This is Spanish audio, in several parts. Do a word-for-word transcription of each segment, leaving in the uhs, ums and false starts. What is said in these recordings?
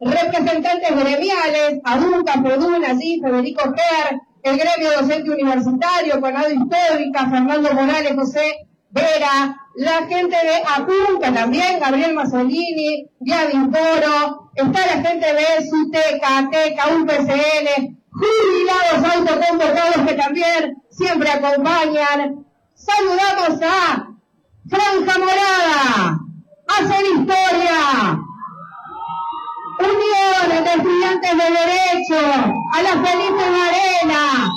representantes gremiales, ADUCA, FEDUN, allí Federico Ger, el gremio docente universitario, Conado Histórica, Fernando Morales, José Vera, la gente de APUNCA también, Gabriel Mazzolini, Gavin Toro, está la gente de SUTECA, ATECA, U P C N, jubilados autoconvocados que también siempre acompañan. Saludamos a Franja Morada, hacen historia, Unión de Estudiantes de Derecho, a la Felipe Varela,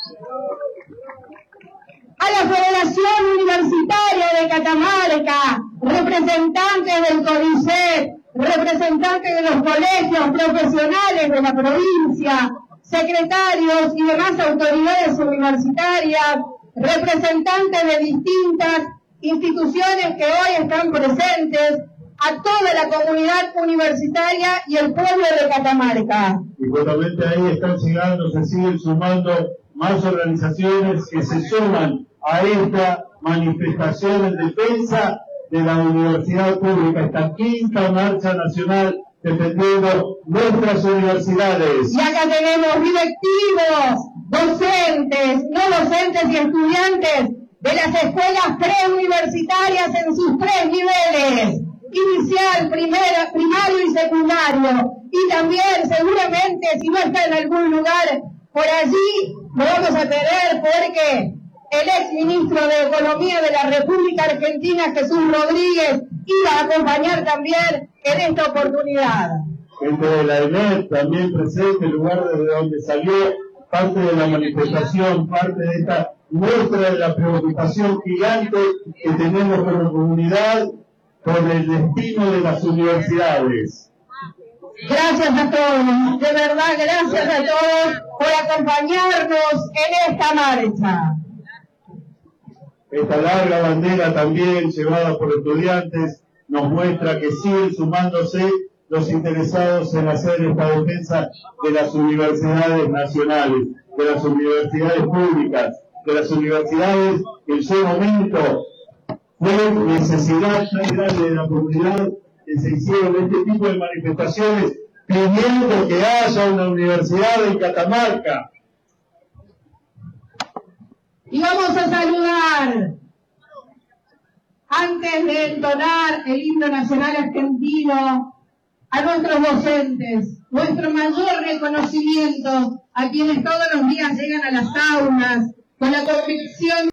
a la Federación Universitaria de Catamarca, representantes del CONICET, representantes de los colegios profesionales de la provincia, secretarios y demás autoridades universitarias, representantes de distintas instituciones que hoy están presentes, a toda la comunidad universitaria y el pueblo de Catamarca. Y justamente ahí están llegando, se siguen sumando más organizaciones que se suman a esta manifestación en defensa de la universidad pública, esta quinta marcha nacional defendiendo nuestras universidades. Y acá tenemos directivos, docentes, no docentes y estudiantes de las escuelas preuniversitarias en sus tres niveles, inicial, primera, primario y secundario. Y también, seguramente, si no está en algún lugar, por allí lo vamos a tener porque el ex ministro de Economía de la República Argentina, Jesús Rodríguez, iba a acompañar también en esta oportunidad. Gente de la E N E P también presente, el lugar desde donde salió parte de la manifestación, parte de esta muestra de la preocupación gigante que tenemos como comunidad por el destino de las universidades. Gracias a todos, de verdad, gracias a todos por acompañarnos en esta marcha. Esta larga bandera también llevada por estudiantes nos muestra que siguen sumándose los interesados en hacer esta defensa de las universidades nacionales, de las universidades públicas, de las universidades que en su momento fue necesidad tan grande de la comunidad que se hicieron este tipo de manifestaciones pidiendo que haya una universidad en Catamarca. Y vamos a saludar, antes de entonar el himno nacional argentino, a nuestros docentes, nuestro mayor reconocimiento a quienes todos los días llegan a las aulas con la convicción